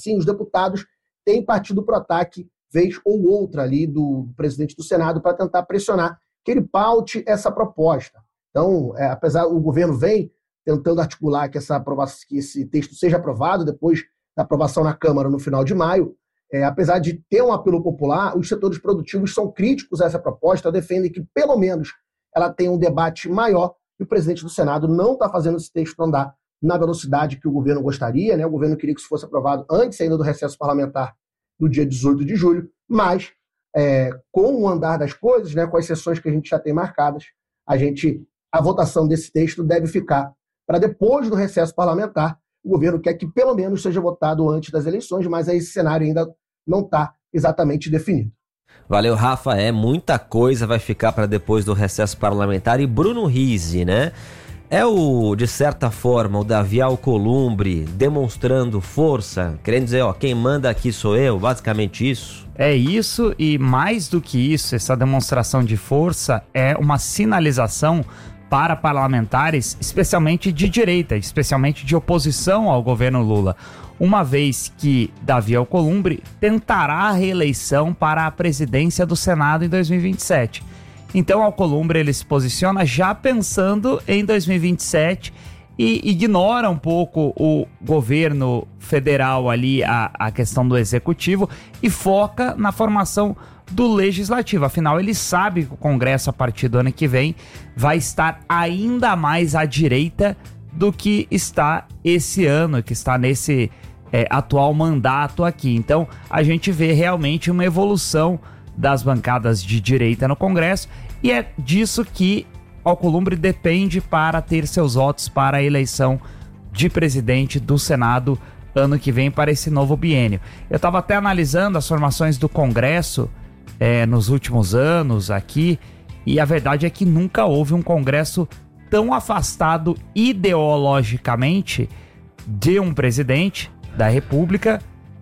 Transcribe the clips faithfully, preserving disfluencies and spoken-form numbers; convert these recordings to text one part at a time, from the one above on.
assim, os deputados têm partido pro ataque vez ou outra ali do presidente do Senado para tentar pressionar que ele paute essa proposta. Então, é, apesar o governo vem tentando articular que, essa aprovação, que esse texto seja aprovado depois da aprovação na Câmara no final de maio, é, apesar de ter um apelo popular, os setores produtivos são críticos a essa proposta, defendem que, pelo menos, ela tenha um debate maior, e o presidente do Senado não está fazendo esse texto andar na velocidade que o governo gostaria, né? O governo queria que isso fosse aprovado antes ainda do recesso parlamentar, no dia dezoito de julho, mas é, com o andar das coisas, né, com as sessões que a gente já tem marcadas, a, gente, a votação desse texto deve ficar para depois do recesso parlamentar. O governo quer que pelo menos seja votado antes das eleições, mas esse cenário ainda não está exatamente definido. Valeu, Rafa. É, muita coisa vai ficar para depois do recesso parlamentar. E Bruno Rizzi, né? É o, de certa forma, o Davi Alcolumbre demonstrando força, querendo dizer, ó, quem manda aqui sou eu, basicamente isso? É isso, e mais do que isso, essa demonstração de força é uma sinalização para parlamentares, especialmente de direita, especialmente de oposição ao governo Lula, uma vez que Davi Alcolumbre tentará a reeleição para a presidência do Senado em dois mil e vinte e sete. Então, Alcolumbre ele se posiciona já pensando em dois mil e vinte e sete e ignora um pouco o governo federal ali, a, a questão do executivo, e foca na formação do legislativo. Afinal, ele sabe que o Congresso, a partir do ano que vem, vai estar ainda mais à direita do que está esse ano, que está nesse é, atual mandato aqui. Então, a gente vê realmente uma evolução das bancadas de direita no Congresso, e é disso que Alcolumbre depende para ter seus votos para a eleição de presidente do Senado ano que vem, para esse novo biênio. Eu estava até analisando as formações do Congresso é, nos últimos anos aqui, e a verdade é que nunca houve um Congresso tão afastado ideologicamente de um presidente da República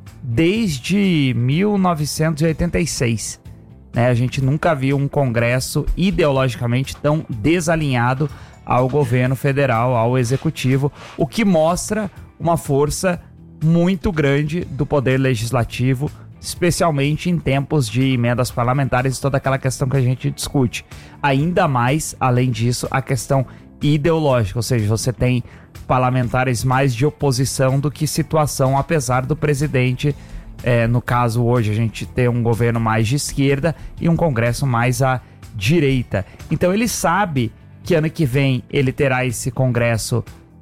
desde mil novecentos e oitenta e seis. Né? A gente nunca viu um Congresso ideologicamente tão desalinhado ao governo federal, ao executivo, o que mostra uma força muito grande do poder legislativo, especialmente em tempos de emendas parlamentares e toda aquela questão que a gente discute. Ainda mais, além disso, a questão ideológica, ou seja, você tem parlamentares mais de oposição do que situação, apesar do presidente, é, no caso hoje a gente tem um governo mais de esquerda e um Congresso mais à direita. Então ele sabe que ano que vem ele terá esse Congresso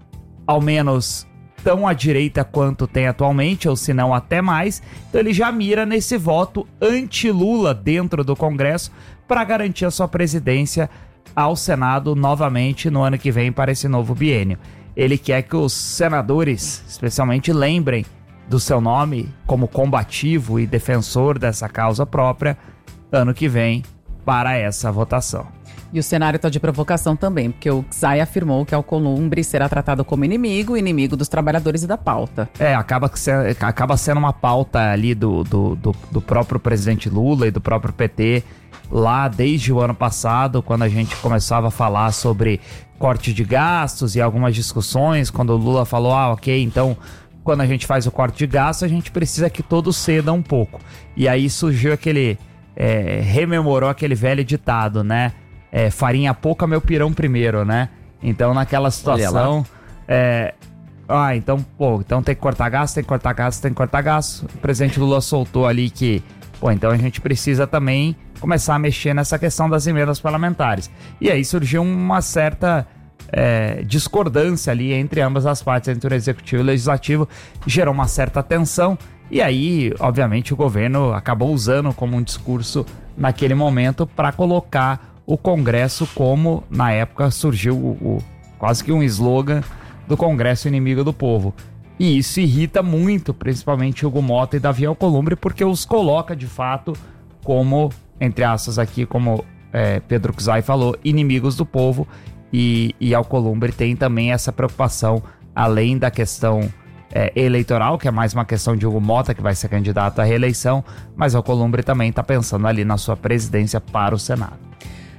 ao menos tão à direita quanto tem atualmente, ou se não até mais. Então ele já mira nesse voto anti-Lula dentro do Congresso para garantir a sua presidência ao Senado novamente no ano que vem para esse novo biênio. Ele quer que os senadores, especialmente, lembrem do seu nome como combativo e defensor dessa causa própria ano que vem para essa votação. E o cenário está de provocação também, porque o Zay afirmou que Alcolumbre será tratado como inimigo, inimigo dos trabalhadores e da pauta. É, acaba, que se, acaba sendo uma pauta ali do, do, do, do próprio presidente Lula e do próprio P T, lá desde o ano passado, quando a gente começava a falar sobre corte de gastos e algumas discussões, quando o Lula falou, ah, ok, então quando a gente faz o corte de gastos, a gente precisa que todos cedam um pouco. E aí surgiu aquele, é, rememorou aquele velho ditado, né? É, farinha pouca, meu pirão primeiro, né? Então, naquela situação, é, ah, então, pô, então tem que cortar gasto, tem que cortar gasto, tem que cortar gasto. O presidente Lula soltou ali que, pô, então a gente precisa também começar a mexer nessa questão das emendas parlamentares. E aí surgiu uma certa é, discordância ali entre ambas as partes, entre o executivo e o legislativo, gerou uma certa tensão. E aí, obviamente, o governo acabou usando como um discurso naquele momento para colocar o Congresso como, na época, surgiu o, o, quase que um slogan do Congresso inimigo do povo. E isso irrita muito, principalmente Hugo Mota e Davi Alcolumbre, porque os coloca, de fato, como, entre aspas aqui, como é, Pedro Czai falou, inimigos do povo. E, e Alcolumbre tem também essa preocupação, além da questão é, eleitoral, que é mais uma questão de Hugo Mota, que vai ser candidato à reeleição, mas Alcolumbre também está pensando ali na sua presidência para o Senado.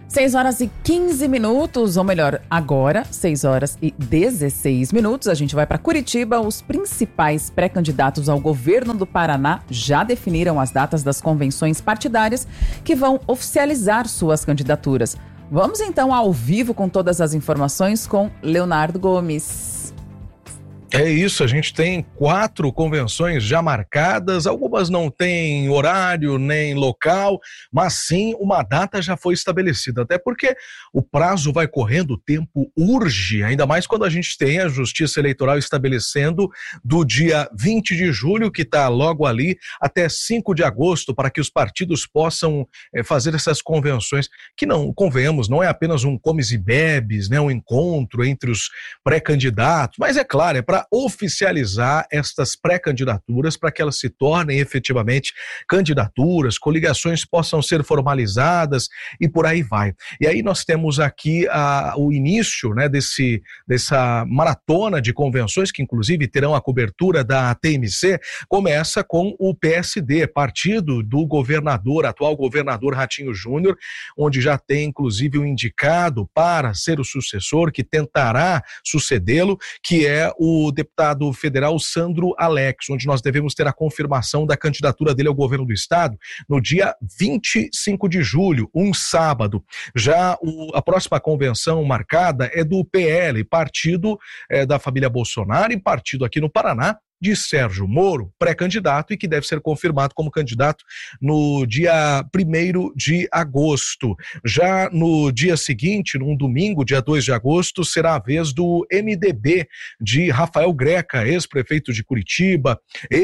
seis horas e quinze minutos, ou melhor, agora, seis horas e dezesseis minutos. A gente vai para Curitiba. Os principais pré-candidatos ao governo do Paraná já definiram as datas das convenções partidárias que vão oficializar suas candidaturas. Vamos então ao vivo com todas as informações com Leonardo Gomes. É isso, a gente tem quatro convenções já marcadas, algumas não têm horário nem local, mas sim uma data já foi estabelecida, até porque o prazo vai correndo, o tempo urge, ainda mais quando a gente tem a Justiça Eleitoral estabelecendo do dia vinte de julho, que está logo ali, até cinco de agosto, para que os partidos possam é, fazer essas convenções, que não, convenhamos, não é apenas um comes e bebes, né, um encontro entre os pré-candidatos, mas é claro, é para oficializar estas pré-candidaturas para que elas se tornem efetivamente candidaturas, coligações possam ser formalizadas e por aí vai. E aí nós temos aqui a, o início, né, desse, dessa maratona de convenções, que inclusive terão a cobertura da T M C, começa com o P S D, partido do governador, atual governador Ratinho Júnior, onde já tem inclusive um indicado para ser o sucessor, que tentará sucedê-lo, que é o deputado federal Sandro Alex, onde nós devemos ter a confirmação da candidatura dele ao governo do estado no dia vinte e cinco de julho, um sábado. Já o, a próxima convenção marcada é do P L, partido é, da família Bolsonaro e partido aqui no Paraná, de Sérgio Moro, pré-candidato e que deve ser confirmado como candidato no dia primeiro de agosto. Já no dia seguinte, num domingo, dia dois de agosto, será a vez do M D B de Rafael Greca, ex-prefeito de Curitiba,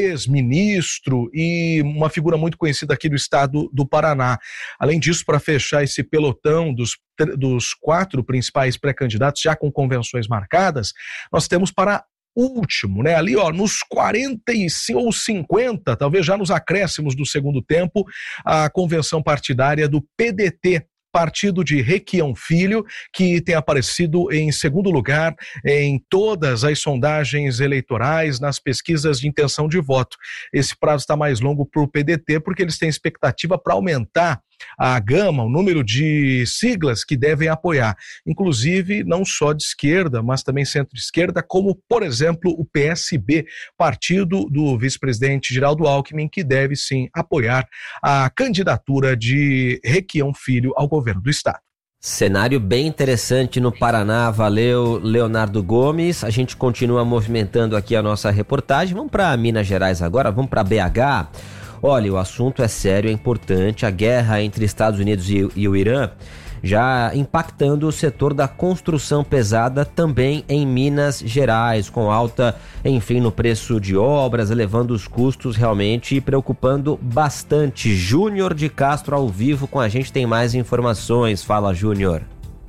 ex-ministro e uma figura muito conhecida aqui do estado do Paraná. Além disso, para fechar esse pelotão dos dos quatro principais pré-candidatos, já com convenções marcadas, nós temos para último, né? Ali, ó, nos quarenta e cinco ou cinquenta, talvez já nos acréscimos do segundo tempo, a convenção partidária do P D T, partido de Requião Filho, que tem aparecido em segundo lugar em todas as sondagens eleitorais, nas pesquisas de intenção de voto. Esse prazo está mais longo para o P D T, porque eles têm expectativa para aumentar a gama, o número de siglas que devem apoiar, inclusive não só de esquerda, mas também centro-esquerda, como, por exemplo, o P S B, partido do vice-presidente Geraldo Alckmin, que deve sim apoiar a candidatura de Requião Filho ao governo do estado. Cenário bem interessante no Paraná, valeu Leonardo Gomes. A gente continua movimentando aqui a nossa reportagem. Vamos para Minas Gerais agora, vamos para B H. Olha, o assunto é sério, é importante. A guerra entre Estados Unidos e, e o Irã já impactando o setor da construção pesada também em Minas Gerais, com alta, enfim, no preço de obras, elevando os custos realmente e preocupando bastante. Júnior de Castro ao vivo com a gente, tem mais informações. Fala, Júnior.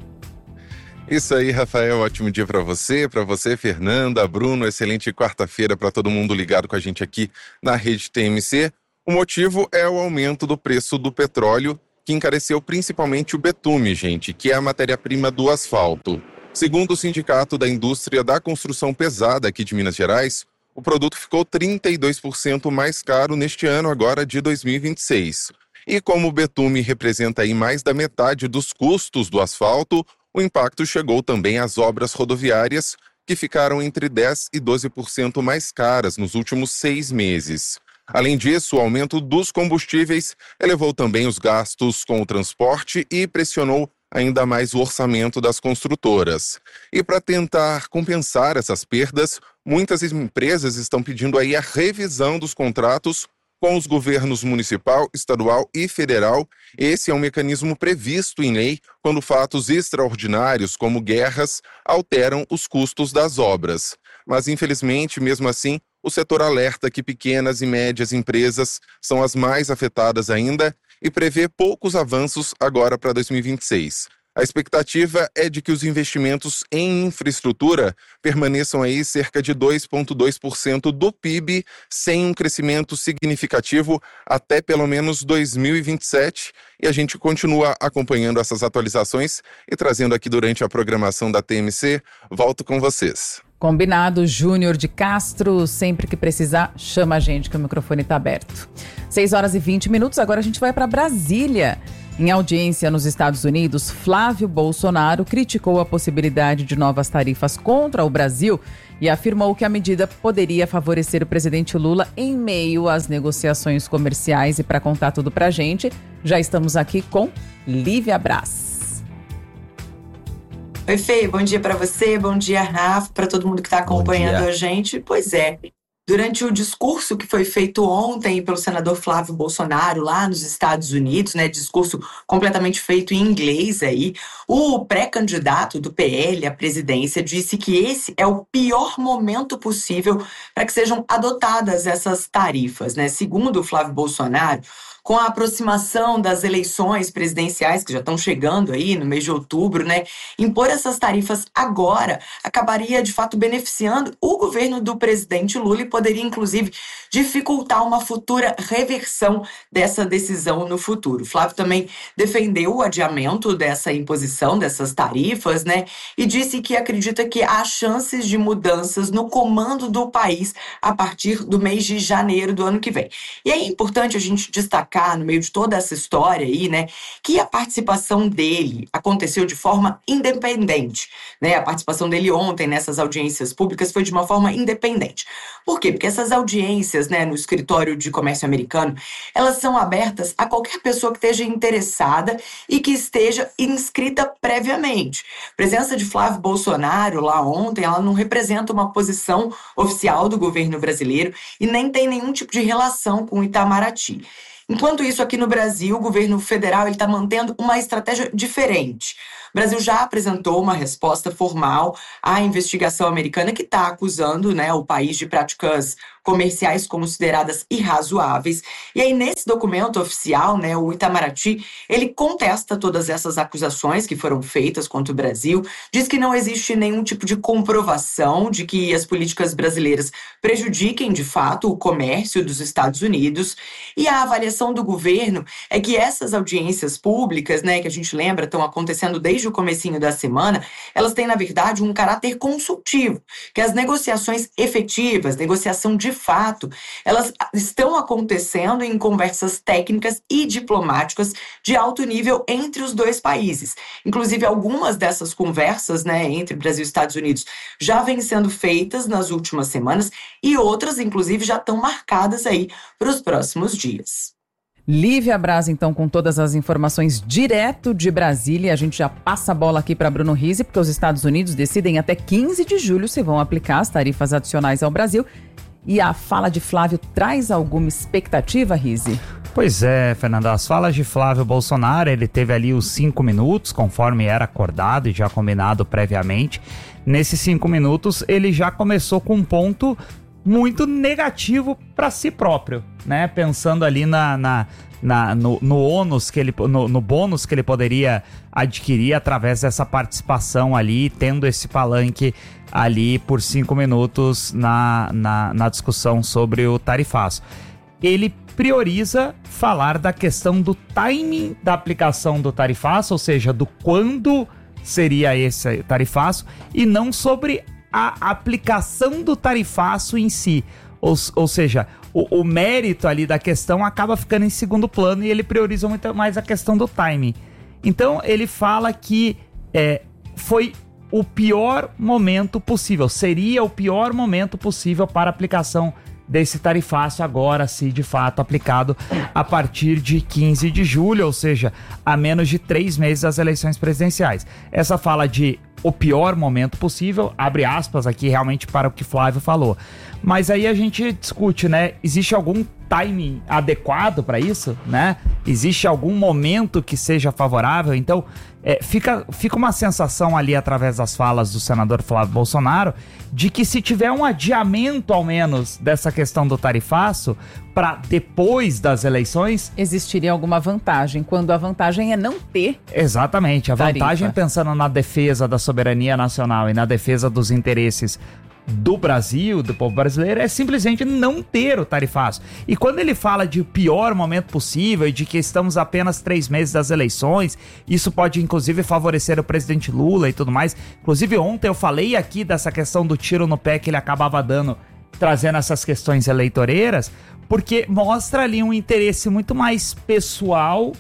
Isso aí, Rafael, ótimo dia para você, para você, Fernanda, Bruno, excelente quarta-feira para todo mundo ligado com a gente aqui na Rede T M C. O motivo é o aumento do preço do petróleo, que encareceu principalmente o betume, gente, que é a matéria-prima do asfalto. Segundo o Sindicato da Indústria da Construção Pesada aqui de Minas Gerais, o produto ficou trinta e dois por cento mais caro neste ano agora de dois mil e vinte e seis. E como o betume representa aí mais da metade dos custos do asfalto, o impacto chegou também às obras rodoviárias, que ficaram entre dez e doze por cento mais caras nos últimos seis meses. Além disso, o aumento dos combustíveis elevou também os gastos com o transporte e pressionou ainda mais o orçamento das construtoras. E para tentar compensar essas perdas, muitas empresas estão pedindo aí a revisão dos contratos com os governos municipal, estadual e federal. Esse é um mecanismo previsto em lei quando fatos extraordinários, como guerras, alteram os custos das obras. Mas, infelizmente, mesmo assim, o setor alerta que pequenas e médias empresas são as mais afetadas ainda e prevê poucos avanços agora para dois mil e vinte e seis. A expectativa é de que os investimentos em infraestrutura permaneçam aí cerca de dois vírgula dois por cento do P I B, sem um crescimento significativo até pelo menos dois mil e vinte e sete. E a gente continua acompanhando essas atualizações e trazendo aqui durante a programação da T M C. Volto com vocês. Combinado, Júnior de Castro. Sempre que precisar, chama a gente que o microfone está aberto. seis horas e vinte minutos, agora a gente vai para Brasília. Em audiência nos Estados Unidos, Flávio Bolsonaro criticou a possibilidade de novas tarifas contra o Brasil e afirmou que a medida poderia favorecer o presidente Lula em meio às negociações comerciais. E para contar tudo para a gente, já estamos aqui com Lívia Braz. Oi, Fê, bom dia para você, bom dia, Rafa, para todo mundo que está acompanhando a gente. Pois é. Durante o discurso que foi feito ontem pelo senador Flávio Bolsonaro lá nos Estados Unidos, né, discurso completamente feito em inglês aí, o pré-candidato do P L à presidência disse que esse é o pior momento possível para que sejam adotadas essas tarifas, né? Segundo o Flávio Bolsonaro, com a aproximação das eleições presidenciais, que já estão chegando aí no mês de outubro, né, impor essas tarifas agora acabaria, de fato, beneficiando o governo do presidente Lula e poderia, inclusive, dificultar uma futura reversão dessa decisão no futuro. Flávio também defendeu o adiamento dessa imposição dessas tarifas, né, e disse que acredita que há chances de mudanças no comando do país a partir do mês de janeiro do ano que vem. E é importante a gente destacar no meio de toda essa história aí, né, que a participação dele aconteceu de forma independente, né, a participação dele ontem nessas audiências públicas foi de uma forma independente. Por quê? Porque essas audiências, né, no escritório de comércio americano, elas são abertas a qualquer pessoa que esteja interessada e que esteja inscrita previamente. A presença de Flávio Bolsonaro lá ontem, ela não representa uma posição oficial do governo brasileiro e nem tem nenhum tipo de relação com o Itamaraty. Enquanto isso, aqui no Brasil, o governo federal está mantendo uma estratégia diferente. O Brasil já apresentou uma resposta formal à investigação americana que está acusando, né, o país de práticas comerciais consideradas irrazoáveis. E aí, nesse documento oficial, né, o Itamaraty, ele contesta todas essas acusações que foram feitas contra o Brasil, diz que não existe nenhum tipo de comprovação de que as políticas brasileiras prejudiquem, de fato, o comércio dos Estados Unidos. E a avaliação do governo é que essas audiências públicas, né, que a gente lembra, estão acontecendo desde o comecinho da semana, elas têm, na verdade, um caráter consultivo, que as negociações efetivas, negociação de fato, elas estão acontecendo em conversas técnicas e diplomáticas de alto nível entre os dois países. Inclusive, algumas dessas conversas, né, entre Brasil e Estados Unidos já vêm sendo feitas nas últimas semanas e outras, inclusive, já estão marcadas aí para os próximos dias. Lívia Braz, então, com todas as informações direto de Brasília. A gente já passa a bola aqui para Bruno Rizzi, porque os Estados Unidos decidem até quinze de julho se vão aplicar as tarifas adicionais ao Brasil. E a fala de Flávio traz alguma expectativa, Rizzi? Pois é, Fernanda, as falas de Flávio Bolsonaro, ele teve ali os cinco minutos, conforme era acordado e já combinado previamente. Nesses cinco minutos, ele já começou com um ponto muito negativo para si próprio, né? Pensando ali na, na, na, no, no ônus que ele, no, no bônus que ele poderia adquirir através dessa participação ali, tendo esse palanque ali por cinco minutos na, na, na discussão sobre o tarifaço. Ele prioriza falar da questão do timing da aplicação do tarifaço, ou seja, do quando seria esse tarifaço, e não sobre a aplicação do tarifaço em si. Ou, ou seja, o, o mérito ali da questão acaba ficando em segundo plano e ele prioriza muito mais a questão do timing. Então, ele fala que é, foi o pior momento possível, seria o pior momento possível para a aplicação desse tarifaço agora, se de fato aplicado a partir de quinze de julho, ou seja, a menos de três meses das eleições presidenciais. Essa fala de o pior momento possível, abre aspas aqui realmente para o que Flávio falou. Mas aí a gente discute, né? Existe algum timing adequado para isso, né? Existe algum momento que seja favorável? Então, é, fica, fica uma sensação ali através das falas do senador Flávio Bolsonaro de que se tiver um adiamento ao menos dessa questão do tarifaço para depois das eleições, existiria alguma vantagem, quando a vantagem é não ter. Exatamente, a tarifa. Vantagem pensando na defesa da soberania nacional e na defesa dos interesses do Brasil, do povo brasileiro, é simplesmente não ter o tarifaço. E quando ele fala de pior momento possível e de que estamos a apenas três meses das eleições, isso pode inclusive favorecer o presidente Lula e tudo mais. Inclusive ontem eu falei aqui dessa questão do tiro no pé que ele acabava dando, trazendo essas questões eleitoreiras, porque mostra ali um interesse muito mais pessoal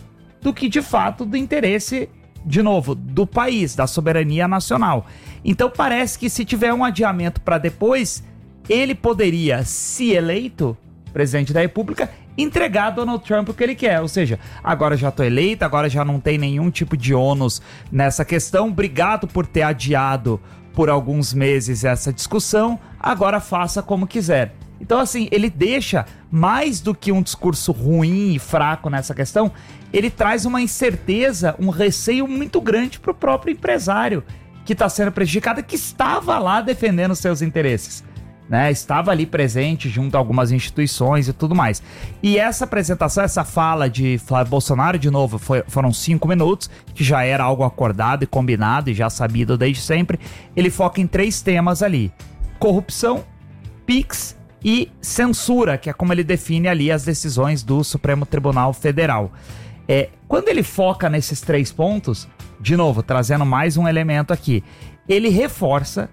do que de fato do interesse, de novo, do país, da soberania nacional. Então parece que se tiver um adiamento para depois, ele poderia, se eleito presidente da República, entregar a Donald Trump o que ele quer. Ou seja, agora já estou eleito, agora já não tem nenhum tipo de ônus nessa questão. Obrigado por ter adiado por alguns meses essa discussão, agora faça como quiser. Então, assim, ele deixa, mais do que um discurso ruim e fraco nessa questão, ele traz uma incerteza, um receio muito grande para o próprio empresário que está sendo prejudicado, que estava lá defendendo seus interesses, né? Estava ali presente junto a algumas instituições e tudo mais. E essa apresentação, essa fala de Flávio Bolsonaro, de novo, foi, foram cinco minutos, que já era algo acordado e combinado e já sabido desde sempre. Ele foca em três temas ali: corrupção, Pix e censura, que é como ele define ali as decisões do Supremo Tribunal Federal. É, quando ele foca nesses três pontos, de novo, trazendo mais um elemento aqui, ele reforça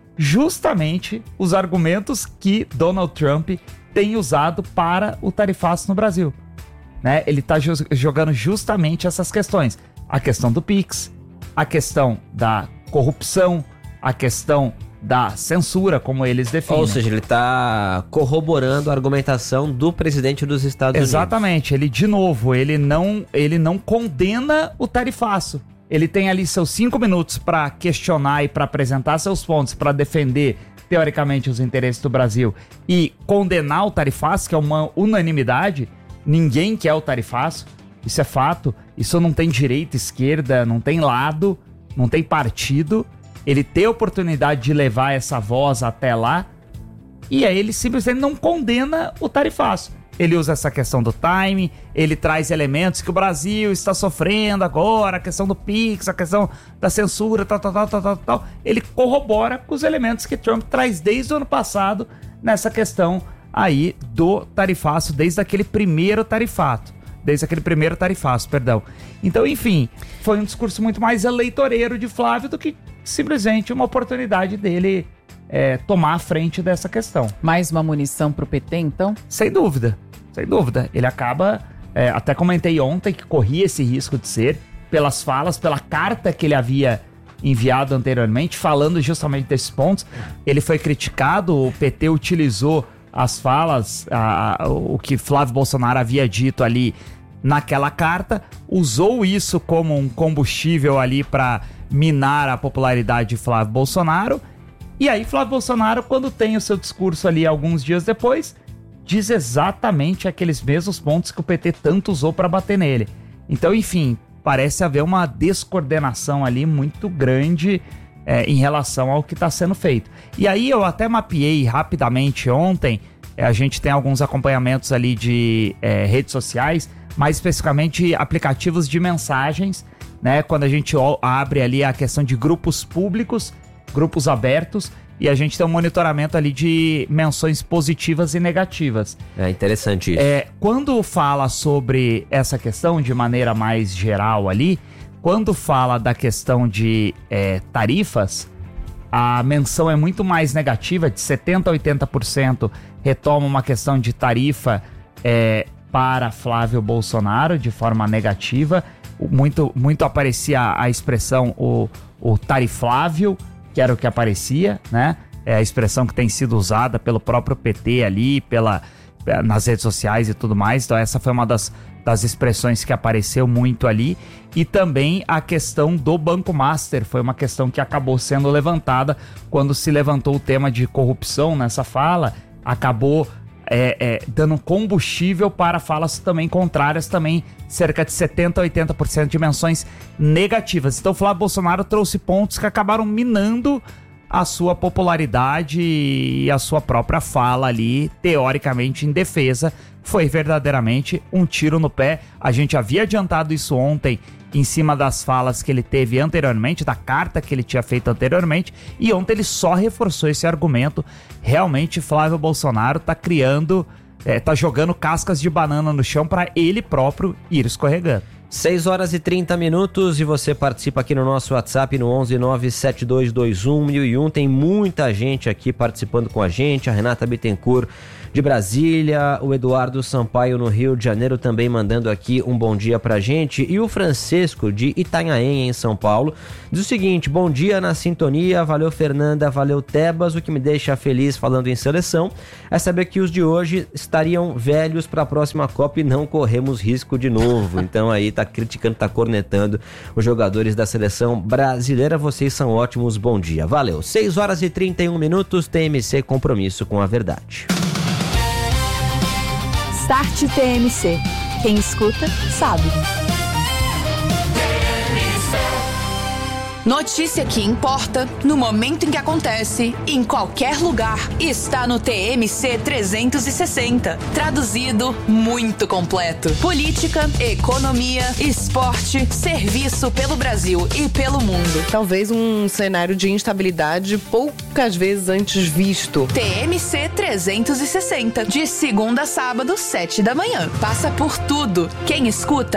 justamente os argumentos que Donald Trump tem usado para o tarifaço no Brasil, né? Ele está ju- jogando justamente essas questões. A questão do Pix, a questão da corrupção, a questão da censura, como eles definem. Ou seja, ele está corroborando a argumentação do presidente dos Estados Unidos. Exatamente. Ele, de novo, ele não, ele não condena o tarifaço. Ele tem ali seus cinco minutos para questionar e para apresentar seus pontos, para defender, teoricamente, os interesses do Brasil e condenar o tarifaço, que é uma unanimidade. Ninguém quer o tarifaço, isso é fato. Isso não tem direita, esquerda, não tem lado, não tem partido. Ele tem a oportunidade de levar essa voz até lá, e aí ele simplesmente não condena o tarifaço. Ele usa essa questão do time, ele traz elementos que o Brasil está sofrendo agora, a questão do Pix, a questão da censura, tal, tal, tal, tal, tal, tal. Ele corrobora com os elementos que Trump traz desde o ano passado nessa questão aí do tarifaço, desde aquele primeiro tarifato. Desde aquele primeiro tarifaço, perdão. Então, enfim, foi um discurso muito mais eleitoreiro de Flávio do que simplesmente uma oportunidade dele é, tomar a frente dessa questão. Mais uma munição pro P T, então? Sem dúvida, sem dúvida. Ele acaba, é, até comentei ontem que corria esse risco de ser, pelas falas, pela carta que ele havia enviado anteriormente, falando justamente desses pontos. Ele foi criticado, o P T utilizou as falas, a, a, o que Flávio Bolsonaro havia dito ali naquela carta, usou isso como um combustível ali para minar a popularidade de Flávio Bolsonaro. E aí Flávio Bolsonaro, quando tem o seu discurso ali alguns dias depois, diz exatamente aqueles mesmos pontos que o P T tanto usou para bater nele. Então, enfim, parece haver uma descoordenação ali muito grande é, em relação ao que está sendo feito. E aí eu até mapeei rapidamente ontem, é, a gente tem alguns acompanhamentos ali de é, redes sociais, mais especificamente aplicativos de mensagens, né? Quando a gente abre ali a questão de grupos públicos, grupos abertos, e a gente tem um monitoramento ali de menções positivas e negativas. É interessante isso. É, quando fala sobre essa questão de maneira mais geral ali, quando fala da questão de é, tarifas, a menção é muito mais negativa, de setenta por cento a oitenta por cento retoma uma questão de tarifa é, para Flávio Bolsonaro de forma negativa. Muito, muito aparecia a expressão o, o tariflávio, que era o que aparecia, né? É a expressão que tem sido usada pelo próprio P T ali, pela, nas redes sociais e tudo mais. Então essa foi uma das, das expressões que apareceu muito ali. E também a questão do Banco Master foi uma questão que acabou sendo levantada quando se levantou o tema de corrupção nessa fala. Acabou é, é, dando combustível para falas também contrárias, também cerca de setenta por cento a oitenta por cento de menções negativas. Então o Flávio Bolsonaro trouxe pontos que acabaram minando a sua popularidade e a sua própria fala ali, teoricamente em defesa. Foi verdadeiramente um tiro no pé. A gente havia adiantado isso ontem em cima das falas que ele teve anteriormente, da carta que ele tinha feito anteriormente, e ontem ele só reforçou esse argumento. Realmente Flávio Bolsonaro tá criando, é, tá jogando cascas de banana no chão para ele próprio ir escorregando. seis horas e trinta minutos e você participa aqui no nosso WhatsApp no onze nove sete dois dois um mil e um. Tem muita gente aqui participando com a gente. A Renata Bittencourt de Brasília, o Eduardo Sampaio no Rio de Janeiro também mandando aqui um bom dia pra gente. E o Francisco de Itanhaém, em São Paulo, diz o seguinte: bom dia na sintonia, valeu Fernanda, valeu Tebas. O que me deixa feliz falando em seleção é saber que os de hoje estariam velhos para a próxima Copa e não corremos risco de novo. Então aí tá criticando, tá cornetando os jogadores da seleção brasileira. Vocês são ótimos, bom dia. Valeu. seis horas e trinta e um minutos, T M C, compromisso com a verdade. Start T M C. Quem escuta, sabe. Notícia que importa, no momento em que acontece, em qualquer lugar, está no T M C trezentos e sessenta. Traduzido, muito completo. Política, economia, esporte, serviço pelo Brasil e pelo mundo. Talvez um cenário de instabilidade poucas vezes antes visto. T M C trezentos e sessenta, de segunda a sábado, sete da manhã. Passa por tudo. Quem escuta,